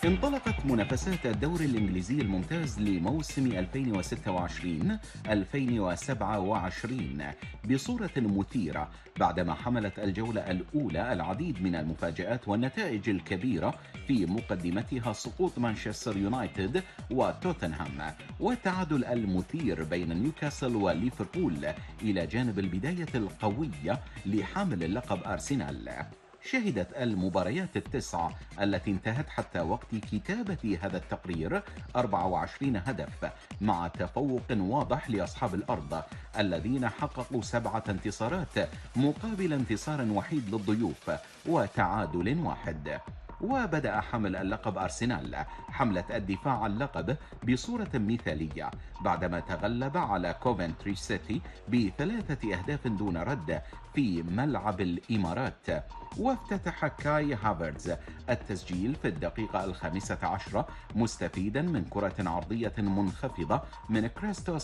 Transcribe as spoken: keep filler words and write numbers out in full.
انطلقت منافسات الدوري الإنجليزي الممتاز لموسم ألفين وستة وعشرين ألفين وسبعة وعشرين بصورة مثيرة بعدما حملت الجولة الأولى العديد من المفاجآت والنتائج الكبيرة، في مقدمتها سقوط مانشستر يونايتد وتوتنهام والتعادل المثير بين نيوكاسل وليفربول، إلى جانب البداية القوية لحامل اللقب أرسنال. شهدت المباريات التسعة التي انتهت حتى وقت كتابة هذا التقرير أربعة وعشرين هدف، مع تفوق واضح لأصحاب الأرض الذين حققوا سبعة انتصارات مقابل انتصار وحيد للضيوف وتعادل واحد. وبدأ حمل اللقب أرسنال حملة الدفاع عن اللقب بصورة مثالية بعدما تغلب على كوفنتري سيتي بثلاثة أهداف دون رد في ملعب الإمارات. وافتتح كاي هافرتز التسجيل في الدقيقة الخامسة عشرة مستفيدا من كرة عرضية منخفضة من كريستوس